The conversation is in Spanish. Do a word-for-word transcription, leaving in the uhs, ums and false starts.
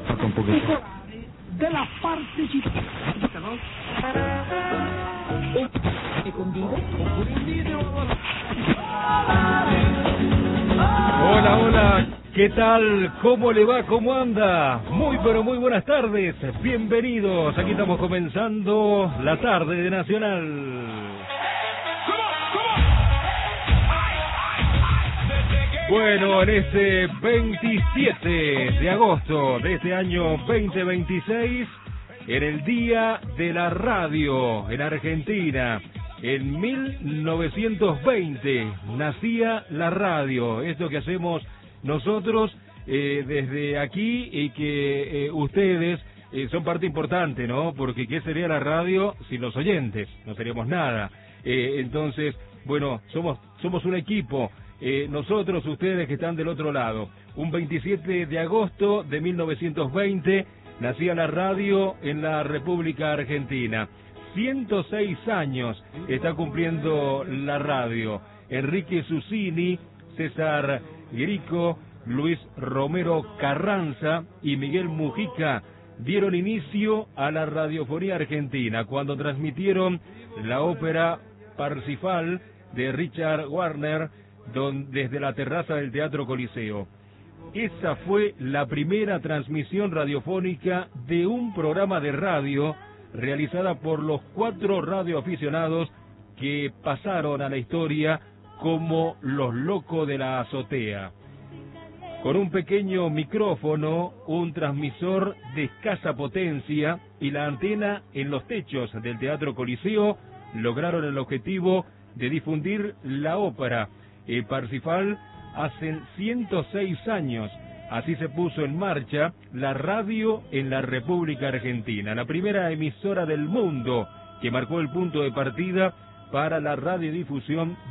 Un poquito. De la partecipazione. E convido. Hola, hola, ¿qué tal? ¿Cómo le va? ¿Cómo anda? Muy, pero muy buenas tardes. Bienvenidos. Aquí estamos comenzando la tarde de Nacional. Bueno, en este veintisiete de agosto de este año veinte veintiséis, en el Día de la Radio en Argentina, en mil novecientos veinte nacía la radio, esto que hacemos nosotros eh, desde aquí y que eh, ustedes eh, son parte importante, ¿no? Porque ¿qué sería la radio sin los oyentes? No seríamos nada. Eh, entonces, bueno, somos somos un equipo. Eh, nosotros, ustedes que están del otro lado, un veintisiete de agosto de mil novecientos veinte nacía la radio en la República Argentina. ciento seis años está cumpliendo la radio. Enrique Susini, César Grico, Luis Romero Carranza y Miguel Mujica dieron inicio a la radiofonía argentina cuando transmitieron la ópera Parsifal de Richard Wagner Don, desde la terraza del Teatro Coliseo. Esa fue la primera transmisión radiofónica de un programa de radio realizada por los cuatro radioaficionados que pasaron a la historia como los locos de la azotea. Con un pequeño micrófono, un transmisor de escasa potencia y la antena en los techos del Teatro Coliseo, lograron el objetivo de difundir la ópera Eh, Parsifal hace ciento seis años. Así se puso en marcha la radio en la República Argentina, la primera emisora del mundo que marcó el punto de partida para la radiodifusión